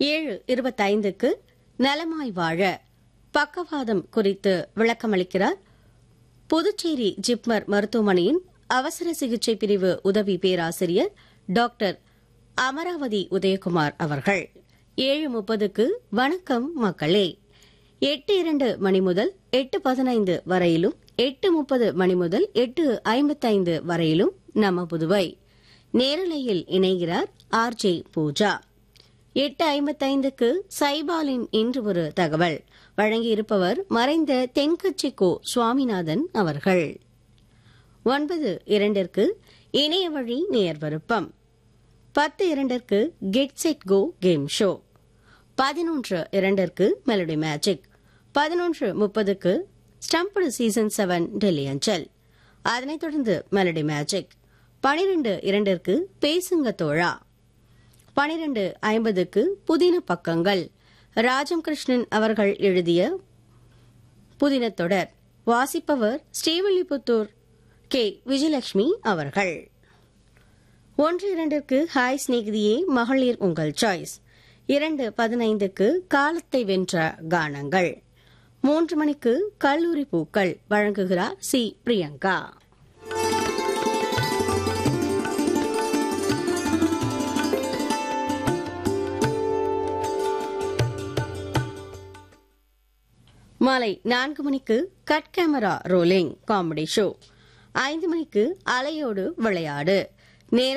7:25க்கு நலமாய் வாழ பக்கவாதம் குறித்து விளக்கமளிக்கிறார் புதுச்சேரி ஜிப்மர் மருத்துவமனையின் அவசர சிகிச்சை பிரிவு உதவி பேராசிரியர் டாக்டர் அமராவதி உதயகுமார் அவர்கள். 7:30க்கு வணக்கம் மக்களே. 8:02 மணி முதல் 8:15 வரையிலும் 8:30 மணி முதல் 8:55 வரையிலும் நம்ம புதுவை நேரலையில் இணைகிறார் ஆர்ஜே பூஜா. 8:55க்கு சைபாலின் இன்று ஒரு தகவல் வழங்கியிருப்பவர் மறைந்த தென்கட்சி கோ சுவாமிநாதன் அவர்கள். 9:02க்கு இணைய வழி நேயர் விருப்பம். 10:02க்கு get set go game show. 11:02க்கு melody magic. 11:30க்கு ஸ்டம்படு season 7 Delhi அஞ்சல். அதனைத் தொடர்ந்து மெலடி மேஜிக். 12:02க்கு பேசுங்க தோழா. 12:50க்கு புதின பக்கங்கள் ராஜம் கிருஷ்ணன் அவர்கள் எழுதிய புதின தொடர். வாசிப்பவர் ஸ்ரீவில்லிபுத்தூர் கே விஜயலட்சுமி அவர்கள். 1:02க்கு ஹாய் ஸ்நேகிதியே மகளிர் உங்கள் சாய்ஸ். 2:15க்கு காலத்தை வென்ற கானங்கள். 3 மணிக்கு கல்லூரி பூக்கள் வழங்குகிறார் சி பிரியங்கா. மாலை 4 மணிக்கு cut camera rolling comedy show. 5 மணிக்கு அலையோடு விளையாடு.